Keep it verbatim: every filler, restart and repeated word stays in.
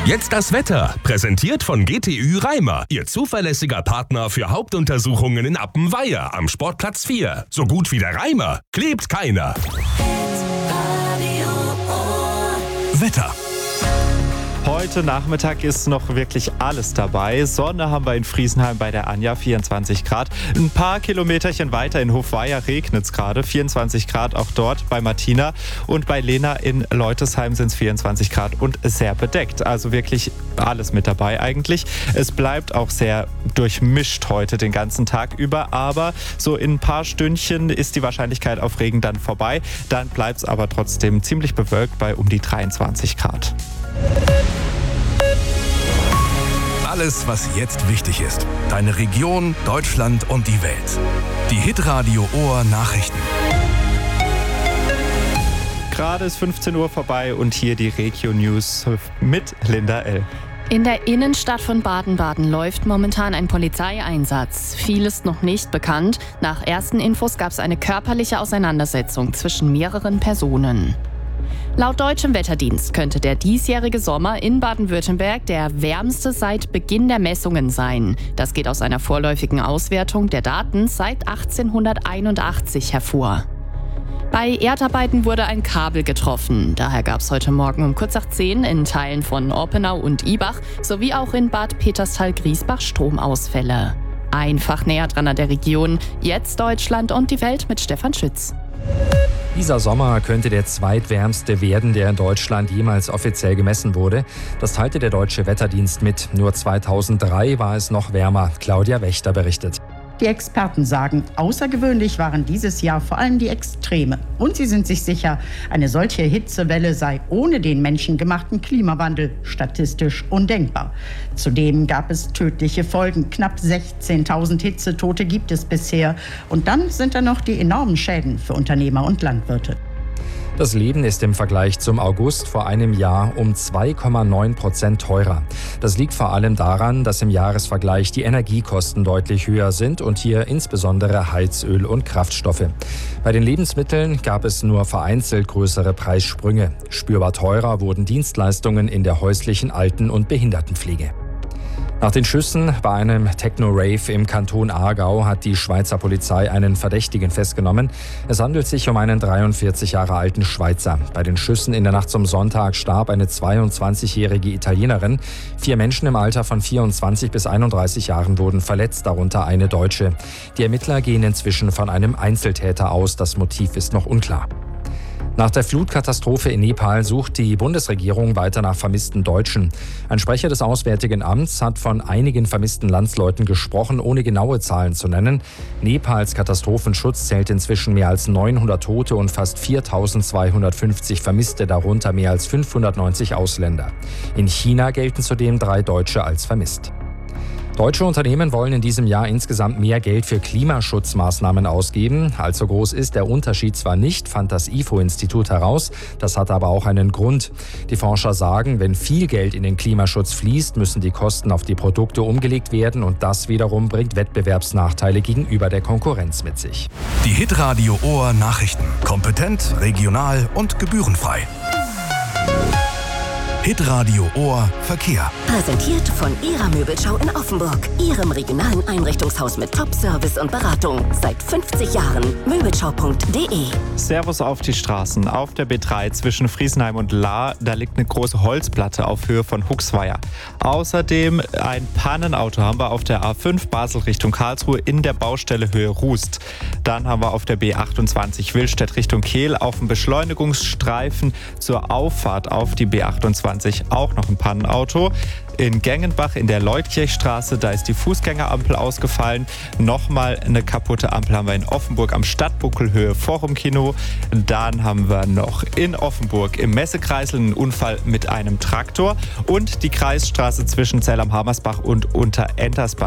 Jetzt das Wetter, präsentiert von G T Ü Reimer, Ihr zuverlässiger Partner für Hauptuntersuchungen in Appenweier am Sportplatz vier. So gut wie der Reimer, klebt keiner. Wetter. Heute Nachmittag ist noch wirklich alles dabei. Sonne haben wir in Friesenheim bei der Anja, vierundzwanzig Grad. Ein paar Kilometerchen weiter in Hofweier regnet es gerade, vierundzwanzig Grad auch dort bei Martina. Und bei Lena in Leutesheim sind es vierundzwanzig Grad und sehr bedeckt. Also wirklich alles mit dabei eigentlich. Es bleibt auch sehr durchmischt heute den ganzen Tag über. Aber so in ein paar Stündchen ist die Wahrscheinlichkeit auf Regen dann vorbei. Dann bleibt es aber trotzdem ziemlich bewölkt bei um die dreiundzwanzig Grad. Alles, was jetzt wichtig ist. Deine Region, Deutschland und die Welt. Die Hitradio Ohr Nachrichten. Gerade ist fünfzehn Uhr vorbei und hier die Regio News mit Linda L. In der Innenstadt von Baden-Baden läuft momentan ein Polizeieinsatz. Viel ist noch nicht bekannt. Nach ersten Infos gab es eine körperliche Auseinandersetzung zwischen mehreren Personen. Laut deutschem Wetterdienst könnte der diesjährige Sommer in Baden-Württemberg der wärmste seit Beginn der Messungen sein. Das geht aus einer vorläufigen Auswertung der Daten seit achtzehnhunderteinundachtzig hervor. Bei Erdarbeiten wurde ein Kabel getroffen. Daher gab es heute Morgen um kurz nach zehn in Teilen von Oppenau und Ibach sowie auch in Bad Peterstal-Griesbach Stromausfälle. Einfach näher dran an der Region. Jetzt Deutschland und die Welt mit Stefan Schütz. Dieser Sommer könnte der zweitwärmste werden, der in Deutschland jemals offiziell gemessen wurde. Das teilte der Deutsche Wetterdienst mit. Nur zweitausenddrei war es noch wärmer. Claudia Wächter berichtet. Die Experten sagen, außergewöhnlich waren dieses Jahr vor allem die Extreme. Und sie sind sich sicher, eine solche Hitzewelle sei ohne den menschengemachten Klimawandel statistisch undenkbar. Zudem gab es tödliche Folgen. Knapp sechzehntausend Hitzetote gibt es bisher. Und dann sind da noch die enormen Schäden für Unternehmer und Landwirte. Das Leben ist im Vergleich zum August vor einem Jahr um zwei Komma neun Prozent teurer. Das liegt vor allem daran, dass im Jahresvergleich die Energiekosten deutlich höher sind und hier insbesondere Heizöl und Kraftstoffe. Bei den Lebensmitteln gab es nur vereinzelt größere Preissprünge. Spürbar teurer wurden Dienstleistungen in der häuslichen Alten- und Behindertenpflege. Nach den Schüssen bei einem Techno-Rave im Kanton Aargau hat die Schweizer Polizei einen Verdächtigen festgenommen. Es handelt sich um einen dreiundvierzig Jahre alten Schweizer. Bei den Schüssen in der Nacht zum Sonntag starb eine zweiundzwanzigjährige Italienerin. Vier Menschen im Alter von vierundzwanzig bis einunddreißig Jahren wurden verletzt, darunter eine Deutsche. Die Ermittler gehen inzwischen von einem Einzeltäter aus. Das Motiv ist noch unklar. Nach der Flutkatastrophe in Nepal sucht die Bundesregierung weiter nach vermissten Deutschen. Ein Sprecher des Auswärtigen Amts hat von einigen vermissten Landsleuten gesprochen, ohne genaue Zahlen zu nennen. Nepals Katastrophenschutz zählt inzwischen mehr als neunhundert Tote und fast viertausendzweihundertfünfzig Vermisste, darunter mehr als fünfhundertneunzig Ausländer. In China gelten zudem drei Deutsche als vermisst. Deutsche Unternehmen wollen in diesem Jahr insgesamt mehr Geld für Klimaschutzmaßnahmen ausgeben. Allzu groß ist der Unterschied zwar nicht, fand das I F O-Institut heraus. Das hat aber auch einen Grund. Die Forscher sagen, wenn viel Geld in den Klimaschutz fließt, müssen die Kosten auf die Produkte umgelegt werden und das wiederum bringt Wettbewerbsnachteile gegenüber der Konkurrenz mit sich. Die Hitradio Ohr Nachrichten. Kompetent, regional und gebührenfrei. Hitradio Ohr Verkehr. Präsentiert von Ihrer Möbelschau in Offenburg. Ihrem regionalen Einrichtungshaus mit Top-Service und Beratung. Seit fünfzig Jahren. Möbelschau punkt de. Servus auf die Straßen. Auf der B drei zwischen Friesenheim und Lahr, da liegt eine große Holzplatte auf Höhe von Huxweier. Außerdem ein Pannenauto haben wir auf der A fünf Basel Richtung Karlsruhe in der Baustelle Höhe Rust. Dann haben wir auf der B achtundzwanzig Willstedt Richtung Kehl auf dem Beschleunigungsstreifen zur Auffahrt auf die B achtundzwanzig auch noch ein Pannenauto. In Gengenbach in der Leutkirchstraße, da ist die Fußgängerampel ausgefallen. Nochmal eine kaputte Ampel haben wir in Offenburg am Stadtbuckel Höhe Forum-Kino. Dann haben wir noch in Offenburg im Messekreisel einen Unfall mit einem Traktor. Und die Kreisstraße zwischen Zell am Hammersbach und Unterentersbach.